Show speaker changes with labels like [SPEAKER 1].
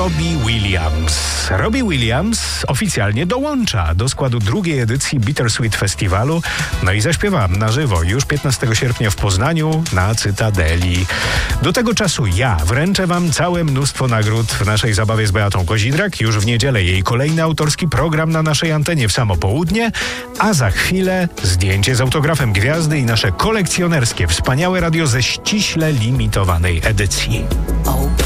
[SPEAKER 1] Robbie Williams. Robbie Williams oficjalnie dołącza do składu drugiej edycji Bittersweet Festiwalu, no i zaśpiewa na żywo już 15 sierpnia w Poznaniu na Cytadeli. Do tego czasu ja wręczę wam całe mnóstwo nagród w naszej zabawie z Beatą Kozidrak. Już w niedzielę jej kolejny autorski program na naszej antenie w samo południe, a za chwilę zdjęcie z autografem gwiazdy i nasze kolekcjonerskie wspaniałe radio ze ściśle limitowanej edycji.